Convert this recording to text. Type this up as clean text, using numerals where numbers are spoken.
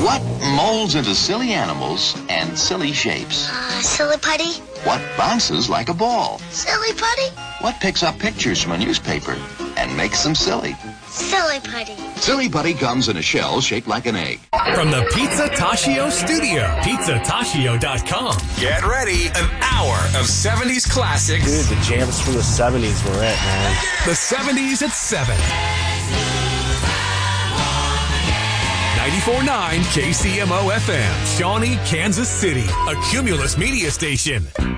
What molds into silly animals and silly shapes? Silly putty. What bounces like a ball? Silly putty. What picks up pictures from a newspaper and makes them silly? Silly putty. Silly putty comes in a shell shaped like an egg. From the Pizza Tashio studio, pizzatashio.com. Get ready, an hour of 70s classics. Dude, the jams from the 70s were it, man. The 70s at 7. 94.9 KCMO FM, Shawnee, Kansas City, a Cumulus media station.